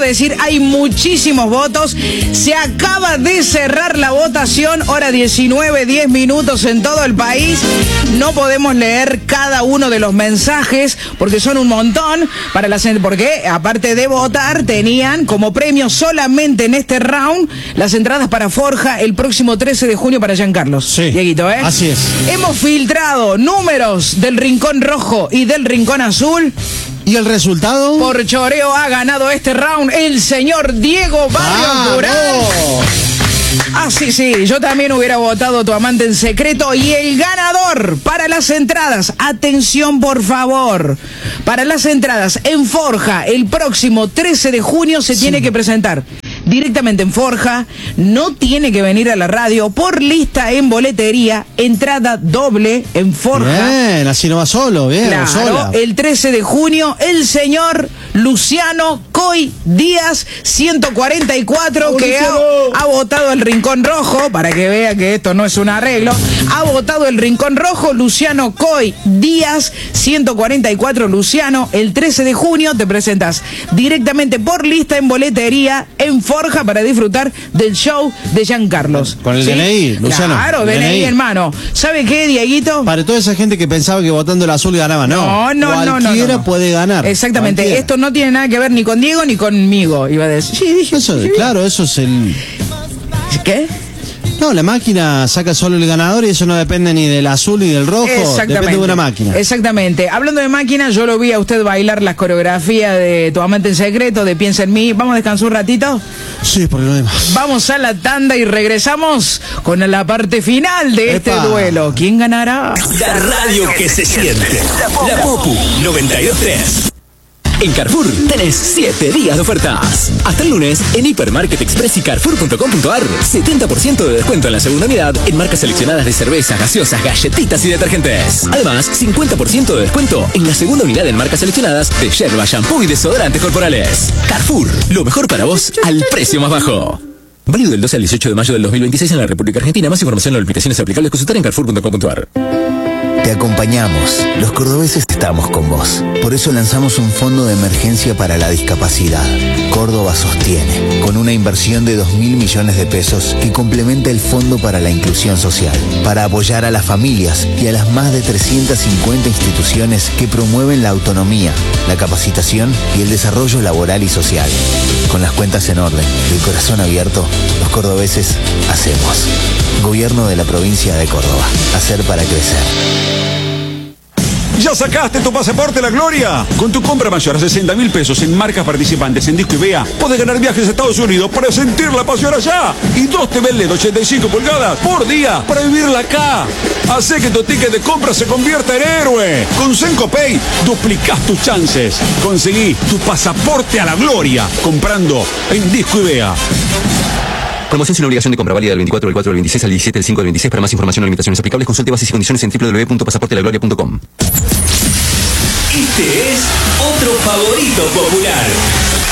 decir, hay muchísimos votos. Se acaba de cerrar la votación, hora 19, 10 minutos en todo el país. No podemos leer cada uno de los mensajes porque son un montón, porque aparte de votar tenían como premio solamente en este round las entradas para Forja el próximo 13 de junio para Giancarlos. Sí, Dieguito, así es. Hemos filtrado números del Rincón Rojo y del Rincón Azul. ¿Y el resultado? Por choreo ha ganado este round el señor Diego Barrios Durán. Sí, yo también hubiera votado Tu Amante en Secreto. Y el ganador para las entradas, atención por favor, para las entradas en Forja el próximo 13 de junio se tiene que presentar directamente en Forja, no tiene que venir a la radio, por lista en boletería, entrada doble en Forja. Bien, así no va solo, bien, claro, sola. El 13 de junio, el señor Luciano Coy Díaz, 144, que ha votado el Rincón Rojo, para que vea que esto no es un arreglo, ha votado el Rincón Rojo, Luciano Coy Díaz, 144, Luciano, el 13 de junio te presentas directamente por lista en boletería, en Forja, para disfrutar del show de Giancarlos. Con el DNI, Luciano. Claro, DNI en mano. ¿Sabe qué, Dieguito? Para toda esa gente que pensaba que votando el azul ganaba, no. Cualquiera puede ganar. Exactamente. Cualquiera. Esto no tiene nada que ver ni con Diego ni conmigo, iba a decir. Sí, dije. Eso, claro, eso es el... ¿Qué? No, la máquina saca solo el ganador y eso no depende ni del azul ni del rojo. Depende de una máquina. Exactamente. Hablando de máquina, yo lo vi a usted bailar las coreografías de Tu Amante en Secreto, de Piensa en Mí. ¿Vamos a descansar un ratito? Sí, porque no hay más. Vamos a la tanda y regresamos con la parte final de este duelo. ¿Quién ganará? La radio que se siente. La Popu 92.3. En Carrefour tenés 7 días de ofertas. Hasta el lunes, en Hipermarket Express y Carrefour.com.ar, 70% de descuento en la segunda unidad en marcas seleccionadas de cervezas, gaseosas, galletitas y detergentes. Además, 50% de descuento en la segunda unidad en marcas seleccionadas de yerba, shampoo y desodorantes corporales. Carrefour, lo mejor para vos al precio más bajo. Válido del 12 al 18 de mayo del 2026 en la República Argentina. Más información en las aplicaciones aplicables, consultar en Carrefour.com.ar. Te acompañamos, los cordobeses estamos con vos. Por eso lanzamos un fondo de emergencia para la discapacidad. Córdoba Sostiene, con una inversión de 2.000 millones de pesos que complementa el Fondo para la Inclusión Social, para apoyar a las familias y a las más de 350 instituciones que promueven la autonomía, la capacitación y el desarrollo laboral y social. Con las cuentas en orden y el corazón abierto, los cordobeses hacemos. Gobierno de la provincia de Córdoba. Hacer para crecer. ¿Ya sacaste tu pasaporte La Gloria? Con tu compra mayor a 60.000 pesos en marcas participantes en Disco y Vea, podés ganar viajes a Estados Unidos para sentir la pasión allá. Y 2 TV LED 85 pulgadas por día para vivirla acá. Hacé que tu ticket de compra se convierta en héroe. Con Senco Pay duplicás tus chances. Conseguí tu pasaporte a La Gloria comprando en Disco y Vea. Promoción sin obligación de compra, válida del 24 del 4 del 26 al 17 del 5 del 26. Para más información o limitaciones aplicables, consulte bases y condiciones en www.pasaportelagloria.com. Este es otro favorito popular.